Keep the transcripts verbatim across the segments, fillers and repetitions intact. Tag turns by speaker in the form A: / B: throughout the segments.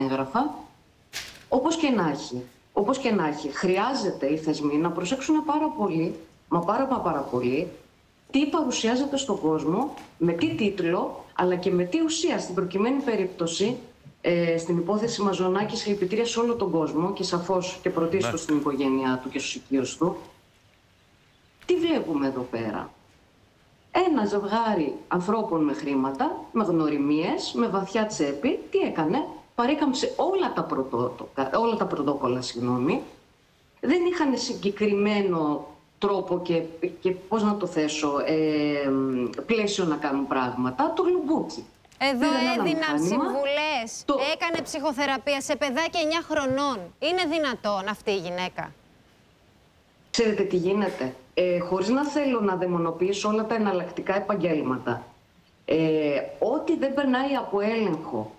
A: έγγραφα. Όπως και να έχει, όπως και να έχει, χρειάζεται οι θεσμοί να προσέξουν πάρα πολύ, μα πάρα μα πάρα πολύ, τι παρουσιάζεται στον κόσμο, με τι τίτλο, αλλά και με τι ουσία. Στην προκειμένη περίπτωση, ε, στην υπόθεση Μαζονάκη, συλληπιτήρια σε όλο τον κόσμο και σαφώς και πρωτίστως ναι. στην οικογένειά του και στους οικείους του. Τι βλέπουμε εδώ πέρα? Ένα ζευγάρι ανθρώπων με χρήματα, με γνωριμίες, με βαθιά τσέπη, τι έκανε? Παρέκαμψε όλα τα, όλα τα πρωτόκολλα, συγγνώμη. Δεν είχαν συγκεκριμένο τρόπο και, και πώς να το θέσω, ε, πλαίσιο να κάνουν πράγματα. Το λουμπούκι.
B: Εδώ έδιναν συμβουλές, το... έκανε ψυχοθεραπεία σε παιδάκια εννιά χρονών. Είναι δυνατόν αυτή η γυναίκα?
A: Ξέρετε τι γίνεται? Ε, χωρίς να θέλω να δαιμονοποιήσω όλα τα εναλλακτικά επαγγέλματα, ε, ό,τι δεν περνάει από έλεγχο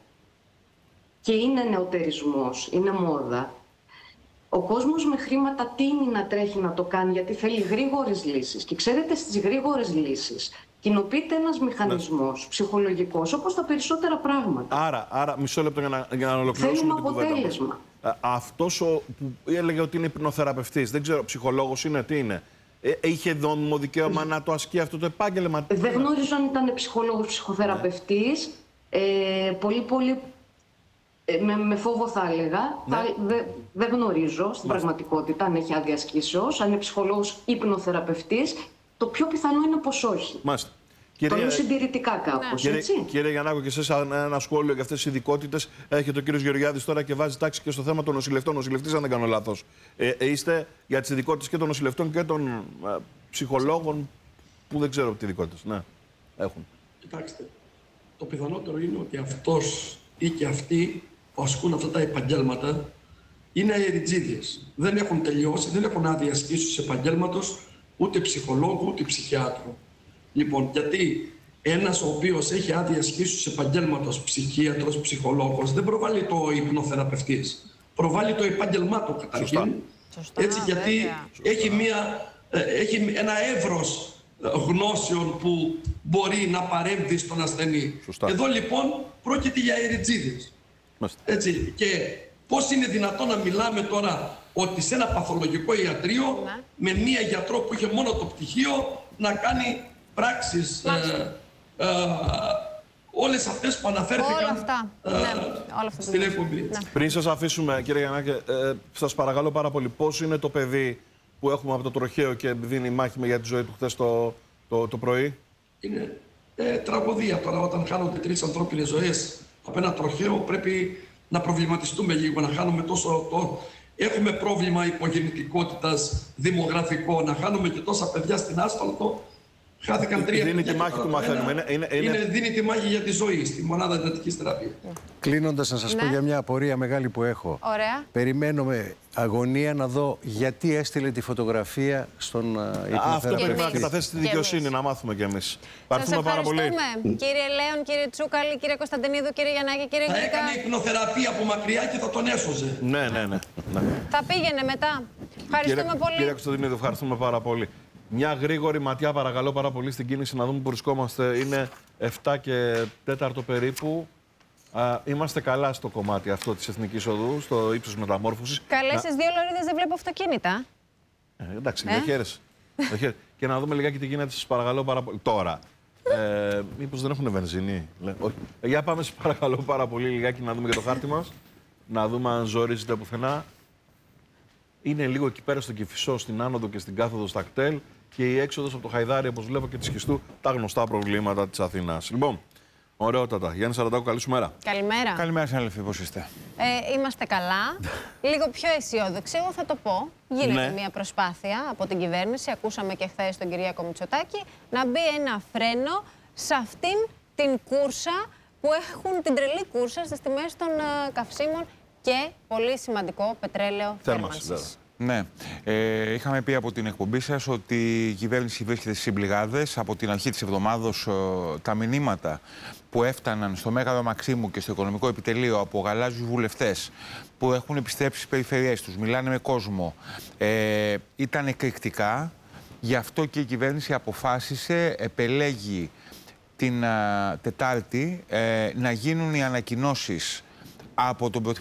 A: και είναι νεωτερισμός, είναι μόδα, ο κόσμος με χρήματα τείνει να τρέχει να το κάνει γιατί θέλει γρήγορες λύσεις. Και ξέρετε, στις γρήγορες λύσεις κοινοποιείται ένας μηχανισμός ναι. ψυχολογικός, όπως τα περισσότερα πράγματα.
C: Άρα, άρα μισό λεπτό για να, για να ολοκληρώσουμε την κουβέντα. Θέλουμε αποτέλεσμα. Αυτός ο, που έλεγε ότι είναι υπνοθεραπευτής, δεν ξέρω, ψυχολόγος είναι, τι είναι. Ε, είχε νόμιμο δικαίωμα να το ασκεί αυτό το επάγγελμα?
A: Δεν γνωρίζω αν ήταν ψυχολόγος, ψυχοθεραπευτής. Ναι. Ε, πολύ, πολύ... Με, με φόβο θα έλεγα. Ναι. Δεν δε γνωρίζω στην Μάλιστα. πραγματικότητα αν έχει άδεια ασκήσεως, αν είναι ψυχολόγος υπνοθεραπευτής. Το πιο πιθανό είναι πως όχι.
C: Μάλιστα.
A: Το λέω συντηρητικά κάπως,
C: ναι.
A: έτσι.
C: Κύριε, κύριε Γιαννάκο, και εσείς ένα σχόλιο για αυτές τις ειδικότητες. Έχετε ο κύριος Γεωργιάδης τώρα και βάζει τάξη και στο θέμα των νοσηλευτών. Νοσηλευτής, αν δεν κάνω λάθος. Ε, ε, είστε για τις ειδικότητες και των νοσηλευτών και των ε, ψυχολόγων που δεν ξέρω τι ειδικότητες ναι, έχουν.
D: Κοιτάξτε, το πιθανότερο είναι ότι αυτός ή και αυτοί που ασκούν αυτά τα επαγγέλματα είναι αεριτζίδιες. Δεν έχουν τελειώσει, δεν έχουν άδεια ασκήσεως επαγγέλματος ούτε ψυχολόγου ούτε ψυχιάτρου. Λοιπόν, γιατί ένας ο οποίος έχει άδεια ασκήσεως επαγγέλματος, ψυχίατρος, ψυχολόγος, δεν προβάλλει το υπνοθεραπευτής. Προβάλλει το επάγγελμά του καταρχήν. Σωστά. Έτσι, γιατί έχει, μια, έχει ένα εύρος γνώσεων που μπορεί να παρέμβει στον ασθενή. Σωστά. Εδώ λοιπόν πρόκειται για αεριτζίδες. Έτσι, και πώς είναι δυνατόν να μιλάμε τώρα ότι σε ένα παθολογικό ιατρείο ναι. με μία γιατρό που είχε μόνο το πτυχίο να κάνει πράξεις, ε, ε, όλες αυτές που αναφέρθηκαν όλα αυτά. Ε, ναι. όλα αυτά στην εκπομπή. Ναι.
C: Πριν σας αφήσουμε, κύριε Γιαννάκη, ε, σας παρακαλώ πάρα πολύ, πώς είναι το παιδί που έχουμε από το τροχαίο και δίνει μάχη για τη ζωή του χθες το, το, το πρωί?
D: Είναι ε, τραγωδία τώρα όταν χάνονται τρεις ανθρώπινες ζωές από ένα τροχαίο. Πρέπει να προβληματιστούμε λίγο, να χάνουμε τόσο... Το, έχουμε πρόβλημα υπογεννητικότητας δημογραφικό, να χάνουμε και τόσα παιδιά στην άσφαλτο. Χάθηκαν τρία
C: δίνει τη μάχη του μαθαίνουμε. Είναι, είναι, είναι...
D: είναι, δίνει τη μάχη για τη ζωή στη μονάδα εντατικής θεραπείας.
E: Κλείνοντας, να σας ναι. πω για μια απορία μεγάλη που έχω.
B: Ωραία.
E: Περιμένω με αγωνία να δω γιατί έστειλε τη φωτογραφία στον υπνοθεραπευτή.
C: Αυτό πρέπει να καταθέσει τη δικαιοσύνη, να μάθουμε κι εμείς. Ευχαριστούμε πάρα πολύ.
B: Κύριε Λέων, κύριε Τσούκαλη, κύριε Κωνσταντινίδου, κύριε Γιαννάκη, κύριε Γλυκά.
D: Θα έκανε υπνοθεραπεία από μακριά και θα τον έσωζε.
C: Ναι, ναι, ναι. ναι.
B: Θα πήγαινε μετά. Ευχαριστούμε
C: κύριε,
B: πολύ.
C: Κύριε Κωνσταντινίδου, ευχαριστούμε πάρα πολύ. Μια γρήγορη ματιά, παρακαλώ πάρα πολύ, στην κίνηση να δούμε που βρισκόμαστε. Είναι επτά και τέταρτο περίπου. Α, είμαστε καλά στο κομμάτι αυτό της Εθνικής Οδού, στο ύψος μεταμόρφωσης.
B: Καλές στις δύο λωρίδες δεν βλέπω αυτοκίνητα.
C: Ε, εντάξει, ε? διαχείρες. Και να δούμε λιγάκι τι γίνεται, σας παρακαλώ πάρα πολύ. Τώρα, ε, μήπως δεν έχουν βενζίνη? Όχι. Ε, για πάμε, σας παρακαλώ πάρα πολύ, λιγάκι να δούμε και το χάρτη μας. Να δούμε αν ζορίζεται πουθενά. Είναι λίγο εκεί πέρα στον Κηφισό, στην άνοδο και στην κάθοδο στα κτέλ. Και η έξοδος από το Χαϊδάρι, όπως βλέπω, και τη Σχιστού, τα γνωστά προβλήματα της Αθήνας. Λοιπόν, ωραιότατα. Γιάννη Σαραντάκου, καλή σου μέρα.
B: Καλημέρα.
E: Καλημέρα, συνάδελφοι, πώς είστε?
B: Ε, είμαστε καλά. Λίγο πιο αισιόδοξοι, εγώ θα το πω. Γίνεται ναι. μια προσπάθεια από την κυβέρνηση. Ακούσαμε και χθες τον Κυριάκο Μητσοτάκη να μπει ένα φρένο σε αυτήν την κούρσα που έχουν την τρελή κούρσα στις τιμές των uh, καυσίμων και πολύ σημαντικό πετρέλαιο θέρμανσης.
F: Ναι. Ε, είχαμε πει από την εκπομπή σας ότι η κυβέρνηση βρίσκεται στις συμπληγάδες. Από την αρχή της εβδομάδος ε, τα μηνύματα που έφταναν στο Μέγαρο Μαξίμου και στο Οικονομικό Επιτελείο από γαλάζιους βουλευτές που έχουν επιστρέψει στις περιφερειές τους, μιλάνε με κόσμο, ε, ήταν εκρηκτικά. Γι' αυτό και η κυβέρνηση αποφάσισε, επελέγει την α, Τετάρτη, ε, να γίνουν οι ανακοινώσεις από τον